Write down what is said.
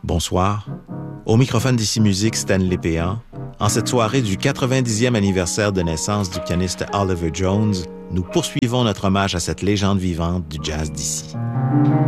Bonsoir. Au microphone d'Ici Musique, Stanley Péan. En cette soirée du 90e anniversaire de naissance du pianiste Oliver Jones, nous poursuivons notre hommage à cette légende vivante du jazz d'ici.